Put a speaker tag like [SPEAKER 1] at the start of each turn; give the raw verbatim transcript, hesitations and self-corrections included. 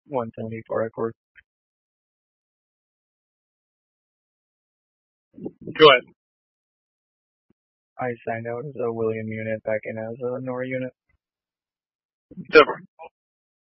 [SPEAKER 1] one seventy-four at court.
[SPEAKER 2] Go ahead.
[SPEAKER 1] I signed out as a William unit back in as a Nora unit.
[SPEAKER 2] Deborah.